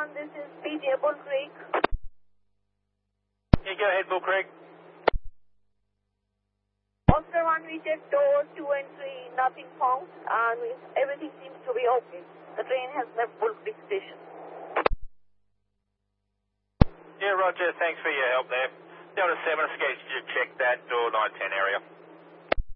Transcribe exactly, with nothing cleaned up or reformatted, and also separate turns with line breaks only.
one, this is P J Bull Creek.
Yeah, go ahead, Bull Creek.
Oscar one, we checked doors two and three, nothing found, and we, everything seems to be okay. The train has left Bull Creek Station.
Yeah, Roger, thanks for your help there. Delta seven, scheduled to check that door nine ten area.